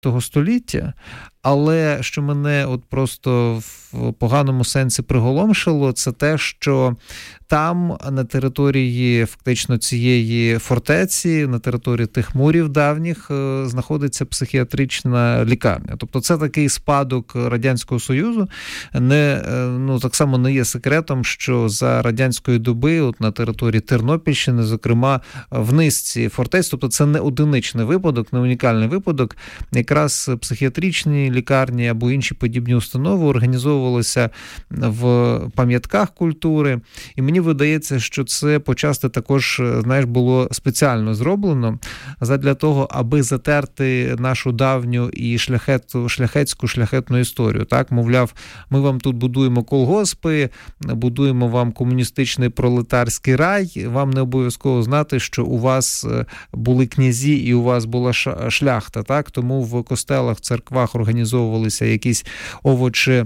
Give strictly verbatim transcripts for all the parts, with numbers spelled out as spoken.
дев'ятнадцятого століття, але що мене от просто в поганому сенсі приголомшило, це те, що там на території фактично цієї фортеці, на території тих мурів давніх знаходиться психіатрична лікарня. Тобто це такий спадок Радянського Союзу. Не, ну, так само не є секретом, що за радянської доби от на території Тернопільщини, зокрема, в низці фортець, тобто це не одиничний випадок, не унікальний випадок, якраз психіатричні лікарні або інші подібні установи організовувалися в пам'ятках культури. І мені видається, що це почасти також, знаєш, було спеціально зроблено задля того, аби затерти нашу давню і шляхету, шляхетську, шляхетну історію. Так, мовляв, ми вам тут будуємо колгоспи, будуємо вам комуністичний пролетарський рай, вам не обов'язково знати, що у вас були князі і у вас була шляхта. Так, тому в костелах, церквах організовувалися якісь овочі,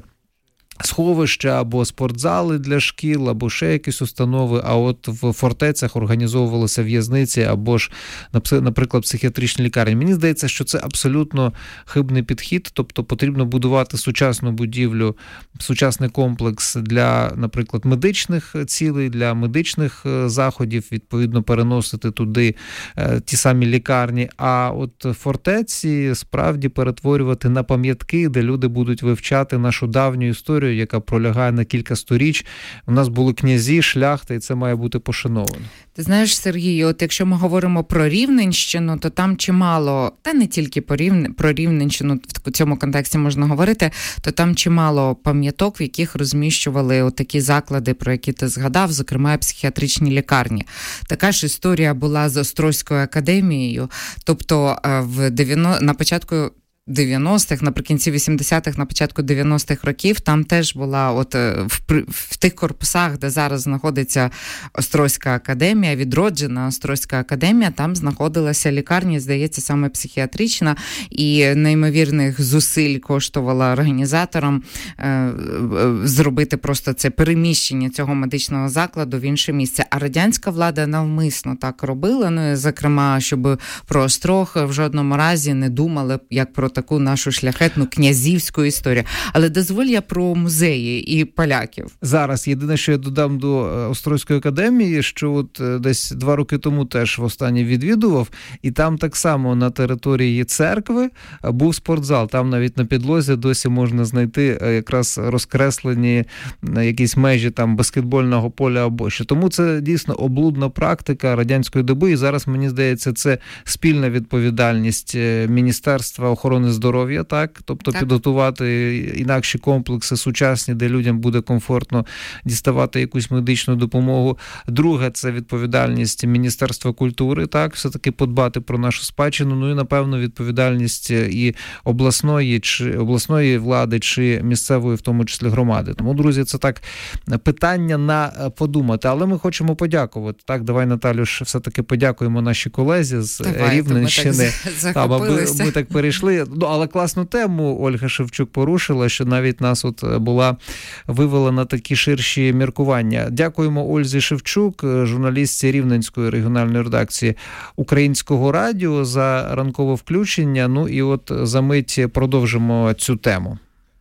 сховища або спортзали для шкіл, або ще якісь установи, а от в фортецях організовувалися в'язниці або ж, наприклад, психіатричні лікарні. Мені здається, що це абсолютно хибний підхід, тобто потрібно будувати сучасну будівлю, сучасний комплекс для, наприклад, медичних цілей, для медичних заходів, відповідно переносити туди ті самі лікарні, а от фортеці справді перетворювати на пам'ятки, де люди будуть вивчати нашу давню історію, яка пролягає на кілька сторіч. У нас були князі, шляхта, і це має бути пошановано. Ти знаєш, Сергій, от якщо ми говоримо про Рівненщину, то там чимало, та не тільки про, Рівне, про Рівненщину в цьому контексті можна говорити, то там чимало пам'яток, в яких розміщували от такі заклади, про які ти згадав, зокрема психіатричні лікарні. Така ж історія була з Острозькою академією, тобто в дев'яно... на початку дев'яностих, наприкінці вісімдесятих, на початку дев'яностих років, там теж була от в, в тих корпусах, де зараз знаходиться Острозька академія, відроджена Острозька академія, там знаходилася лікарня, здається, саме психіатрична, і неймовірних зусиль коштувала організаторам е, зробити просто це переміщення цього медичного закладу в інше місце. А радянська влада навмисно так робила, ну, і, зокрема, щоб про Острог в жодному разі не думали, як про таку нашу шляхетну князівську історію. Але дозволь я про музеї і поляків. Зараз єдине, що я додам до Острозької академії, що от десь два роки тому теж востаннє відвідував, і там так само на території церкви був спортзал. Там навіть на підлозі досі можна знайти якраз розкреслені якісь межі там баскетбольного поля або що. Тому це дійсно облудна практика радянської доби, і зараз, мені здається, це спільна відповідальність Міністерства охорони здоров'я, так, тобто так. Підготувати інакші комплекси сучасні, де людям буде комфортно діставати якусь медичну допомогу. Друге, це відповідальність Міністерства культури, так, все-таки подбати про нашу спадщину, ну і, напевно, відповідальність і обласної, чи обласної влади, чи місцевої, в тому числі, громади. Тому, друзі, це так питання на подумати. Але ми хочемо подякувати. Так, давай, Наталюш, все-таки подякуємо нашій колезі з давай, Рівненщини. Там, аби ми так перейшли. Ну, але класну тему Ольга Шевчук порушила, що навіть нас от була вивела на такі ширші міркування. Дякуємо Ользі Шевчук, журналістці Рівненської регіональної редакції Українського радіо, за ранкове включення. Ну і от за мить продовжимо цю тему.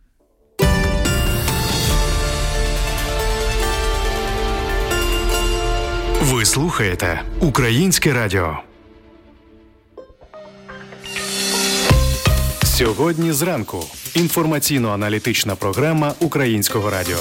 Ви слухаєте Українське радіо. Сьогодні зранку. Інформаційно-аналітична програма Українського радіо.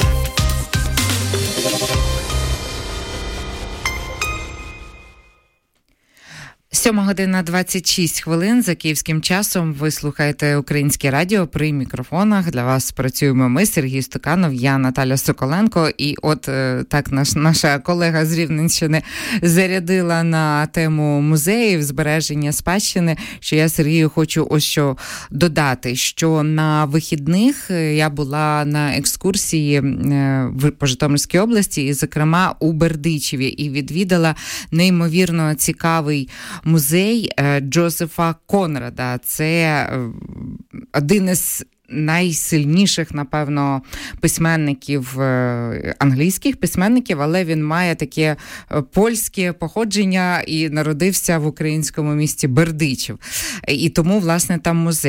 Сьома година двадцять шість хвилин за київським часом. Ви слухаєте Українське радіо, при мікрофонах. Для вас працюємо ми, Сергій Стуканов, я Наталя Соколенко. І от так наш, наша колега з Рівненщини зарядила на тему музеїв, збереження спадщини, що я, Сергію, хочу ось що додати, що на вихідних я була на екскурсії в по Житомирській області, і, зокрема, у Бердичеві, і відвідала неймовірно цікавий музей Джозефа Конрада. Це один із найсильніших, напевно, письменників, англійських письменників, але він має таке польське походження і народився в українському місті Бердичів. І тому, власне, там музей.